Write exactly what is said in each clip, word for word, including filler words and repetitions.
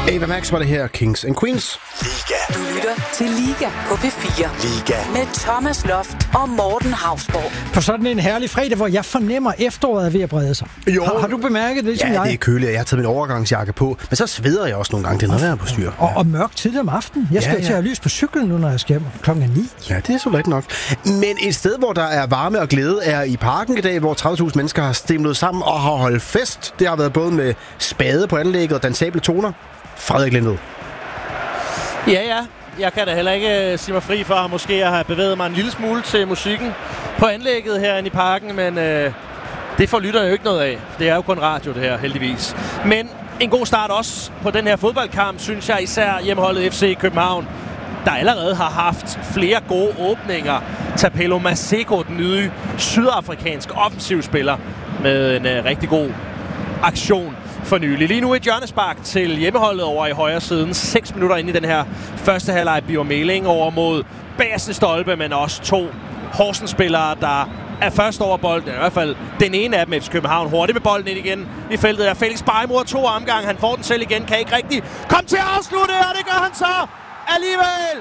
Ava Max var det her, Kings and Queens. Liga. Du lytter til Liga på P fire. Liga. Med Thomas Loft og Morten Hausborg. På sådan en herlig fredag, hvor jeg fornemmer, at efteråret er ved at brede sig. Jo. Har, har du bemærket det, som Ja, jeg? det er køligt, jeg har taget min overgangsjakke på. Men så sveder jeg også nogle gange. Det er noget, der er på styr. Og, og mørkt tidligt om aftenen. Jeg skal Ja, ja, ja. til at have lys på cyklen nu, når jeg skal hjem klokken ni. Ja, det er så let nok. Men et sted, hvor der er varme og glæde, er i parken i dag, hvor tredive tusind mennesker har stemlet sammen og har holdt fest. Det har været både med spade på anlægget og dansable toner. Frederik Lindved. Ja, ja. Jeg kan da heller ikke sige mig fri for måske at have bevæget mig en lille smule til musikken på anlægget herinde i parken, men øh, det får lytterne jo ikke noget af. Det er jo kun radio, det her, heldigvis. Men en god start også på den her fodboldkamp, synes jeg, især hjemmeholdet F C København, der allerede har haft flere gode åbninger. Tapelo Maseko, den nye sydafrikanske offensivspiller, med en øh, rigtig god aktion for nylig. Lige nu et hjørnespark til hjemmeholdet over i højre siden. seks minutter inde i den her første halvleg. Biver Meling over mod bagerste stolpe, men også to Horsens-spillere, der er først over bolden. I hvert fald den ene af dem, F C København, hurtigt med bolden ind igen i feltet. Er Felix Bejmo to omgang. Han får den selv igen. Kan ikke rigtig komme til at afslutte, og det gør han så alligevel.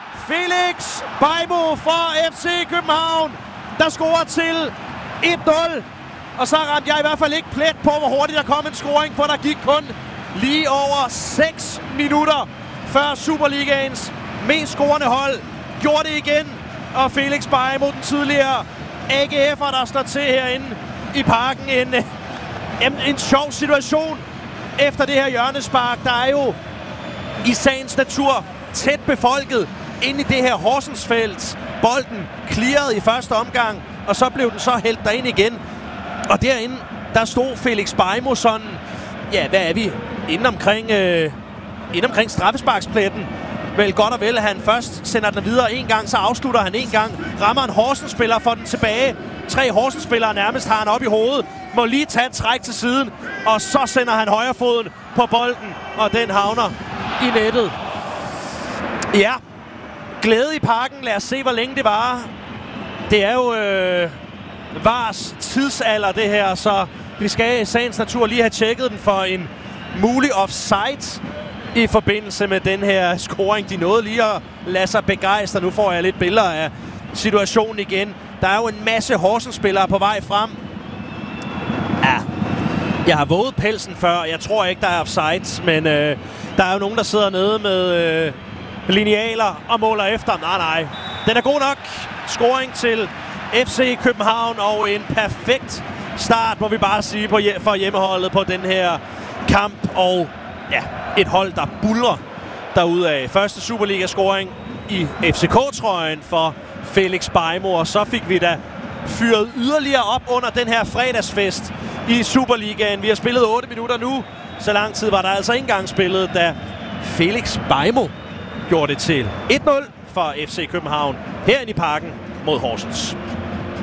Felix Bejmo for F C København, der scorer til et nul. Og så ramte jeg i hvert fald ikke plet på, hvor hurtigt der kom en scoring, for der gik kun lige over seks minutter, før Superligaens mest scorende hold gjorde det igen. Og Felix Bejmo, den tidligere A G F'er, der står til herinde i parken. En, en, en sjov situation efter det her hjørnespark. Der er jo i sagens natur tæt befolket inde i det her Horsensfelt. Bolden clearede i første omgang, og så blev den så hældt derind igen. Og derinde, der stod Felix Bejmo sådan, ja, hvad er vi? Inden omkring, øh, inden omkring straffesparkspletten. Vel godt og vel, at han først sender den videre en gang, så afslutter han en gang. Rammer en Horsens-spiller, får den tilbage. Tre Horsens-spillere nærmest har han op i hovedet. Må lige tage et træk til siden, og så sender han højrefoden på bolden, og den havner i nettet. Ja, glæde i parken. Lad os se, hvor længe det varer. Det er jo øh, V A R's tidsalder, det her, så vi skal i sagens natur lige have tjekket den for en mulig offside i forbindelse med den her scoring. De nåede lige at lade sig begejstre. Nu får jeg lidt billeder af situationen igen. Der er jo en masse Horsens-spillere på vej frem. Ja, jeg har våget pelsen før. Jeg tror ikke, der er offside, men øh, der er jo nogen, der sidder nede med øh, linealer og måler efter. Nej, nej. Den er god nok. Scoring til F C København og en perfekt start, må vi bare sige, på hje- for hjemmeholdet på den her kamp. Og ja, et hold, der buldrer derudaf. Første Superliga-scoring i F C K-trøjen for Felix Bejmo, og så fik vi da fyret yderligere op under den her fredagsfest i Superligaen. Vi har spillet otte minutter nu. Så lang tid var der altså ikke engang spillet, da Felix Bejmo gjorde det til et nul for F C København herinde i parken mod Horsens.